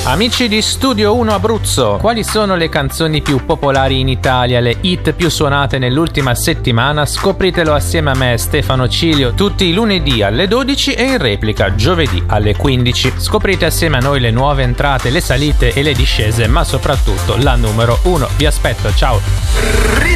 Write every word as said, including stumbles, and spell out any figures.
Amici di Studio uno Abruzzo, quali sono le canzoni più popolari in Italia, le hit più suonate nell'ultima settimana? Scopritelo assieme a me, Stefano Cilio, tutti i lunedì alle dodici e in replica giovedì alle quindici. Scoprite assieme a noi le nuove entrate, le salite e le discese, ma soprattutto la numero uno. Vi aspetto, ciao!